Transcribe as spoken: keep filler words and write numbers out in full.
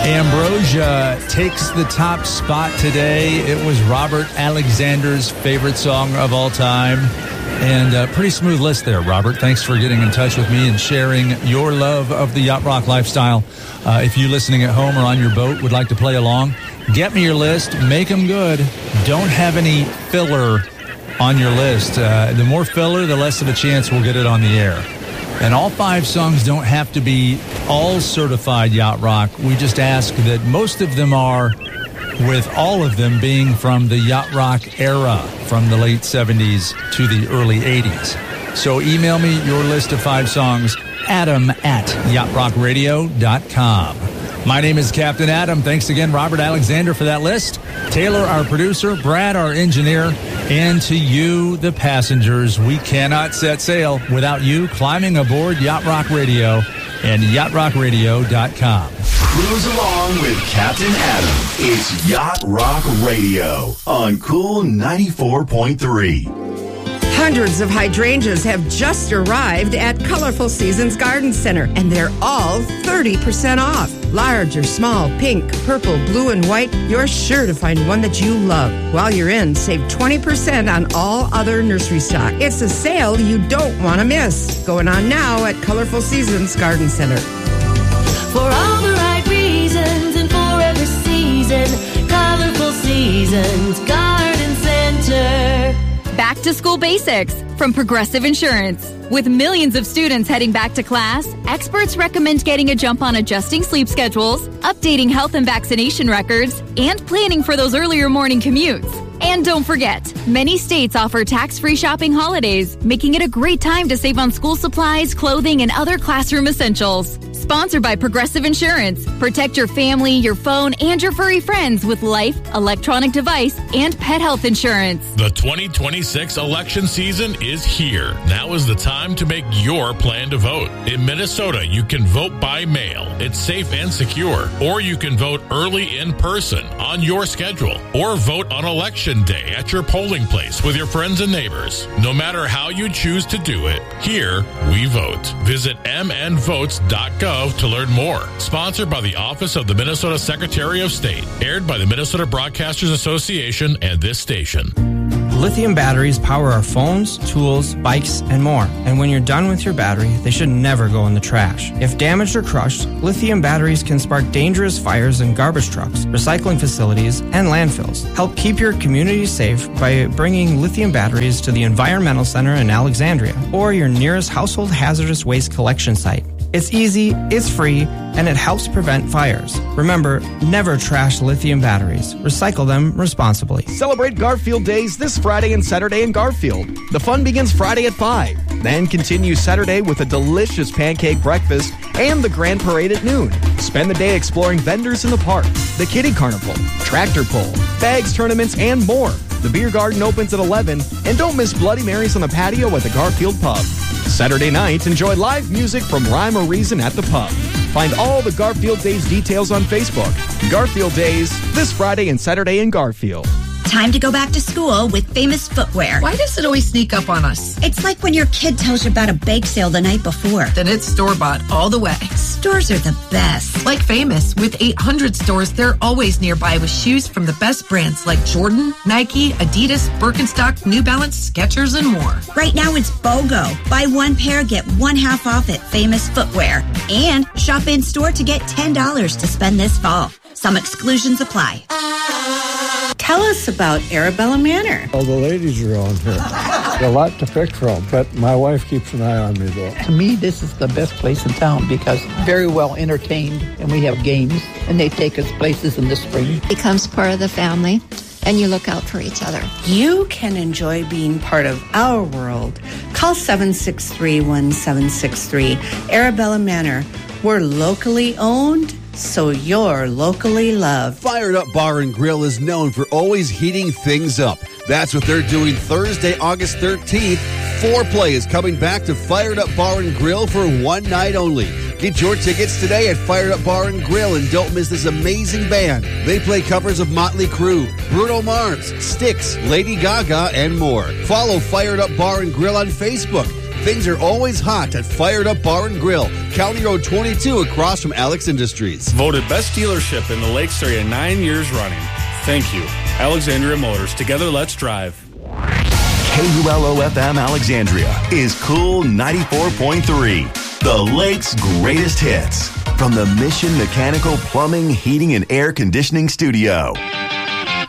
Ambrosia takes the top spot today. It was Robert Alexander's favorite song of all time. And a pretty smooth list there, Robert. Thanks for getting in touch with me and sharing your love of the yacht rock lifestyle. Uh, if you listening at home or on your boat would like to play along, get me your list. Make them good. Don't have any filler on your list. Uh, the more filler, the less of a chance we'll get it on the air. And all five songs don't have to be all certified yacht rock. We just ask that most of them are, with all of them being from the yacht rock era, from the late seventies to the early eighties. So email me your list of five songs, Adam at yacht rock radio dot com. My name is Captain Adam. Thanks again, Robert Alexander, for that list. Taylor, our producer, Brad, our engineer, and to you, the passengers. We cannot set sail without you climbing aboard Yacht Rock Radio and yacht rock radio dot com. Cruise along with Captain Adam. It's Yacht Rock Radio on Cool ninety-four point three. Hundreds of hydrangeas have just arrived at Colorful Seasons Garden Center, and they're all thirty percent off. Large or small, pink, purple, blue, and white, you're sure to find one that you love. While you're in, save twenty percent on all other nursery stock. It's a sale you don't want to miss. Going on now at Colorful Seasons Garden Center. For all the right reasons and for every season, Colorful Seasons Garden Center. Back to School Basics from Progressive Insurance. With millions of students heading back to class, experts recommend getting a jump on adjusting sleep schedules, updating health and vaccination records, and planning for those earlier morning commutes. And don't forget, many states offer tax-free shopping holidays, making it a great time to save on school supplies, clothing, and other classroom essentials. Sponsored by Progressive Insurance. Protect your family, your phone, and your furry friends with life, electronic device, and pet health insurance. The twenty twenty-six election season is here. Now is the time to make your plan to vote. In Minnesota, you can vote by mail. It's safe and secure. Or you can vote early in person on your schedule. Or vote on election day at your polling place with your friends and neighbors. No matter how you choose to do it, here we vote. Visit m n votes dot gov to learn more. Sponsored by the Office of the Minnesota Secretary of State. Aired by the Minnesota Broadcasters Association and this station. Lithium batteries power our phones, tools, bikes, and more. And when you're done with your battery, they should never go in the trash. If damaged or crushed, lithium batteries can spark dangerous fires in garbage trucks, recycling facilities, and landfills. Help keep your community safe by bringing lithium batteries to the Environmental Center in Alexandria or your nearest household hazardous waste collection site. It's easy, it's free, and it helps prevent fires. Remember, never trash lithium batteries. Recycle them responsibly. Celebrate Garfield Days this Friday and Saturday in Garfield. The fun begins Friday at five. Then continues Saturday with a delicious pancake breakfast and the Grand Parade at noon. Spend the day exploring vendors in the park, the kiddie carnival, tractor pull, bags tournaments, and more. The beer garden opens at eleven, and don't miss Bloody Marys on the patio at the Garfield Pub. Saturday night, enjoy live music from Rhyme or Reason at the pub. Find all the Garfield Days details on Facebook. Garfield Days, this Friday and Saturday in Garfield. Time to go back to school with Famous Footwear. Why does it always sneak up on us? It's like when your kid tells you about a bake sale the night before. Then it's store-bought all the way. Stores are the best. Like Famous, with eight hundred stores, they're always nearby with shoes from the best brands like Jordan, Nike, Adidas, Birkenstock, New Balance, Skechers, and more. Right now it's BOGO. Buy one pair, get one half off at Famous Footwear. And shop in-store to get ten dollars to spend this fall. Some exclusions apply. Tell us about Arabella Manor. All the ladies around here. A lot to pick from, but my wife keeps an eye on me, though. To me, this is the best place in town because very well entertained, and we have games, and they take us places in the spring. Becomes part of the family, and you look out for each other. You can enjoy being part of our world. Call seven six three, one seven six three. Arabella Manor. We're locally owned, so you're locally loved. Fired Up Bar and Grill is known for always heating things up. That's what they're doing Thursday, August thirteenth. Foreplay is coming back to Fired Up Bar and Grill for one night only. Get your tickets today at Fired Up Bar and Grill, and don't miss this amazing band. They play covers of Motley Crue, Bruno Mars, Styx, Lady Gaga, and more. Follow Fired Up Bar and Grill on Facebook. Things are always hot at Fired Up Bar and Grill, County Road twenty-two, across from Alex Industries. Voted best dealership in the Lakes area nine years running. Thank you. Alexandria Motors. Together, let's drive. K U L O F M Alexandria is Cool ninety-four point three. The Lake's greatest hits. From the Mission Mechanical Plumbing, Heating, and Air Conditioning Studio.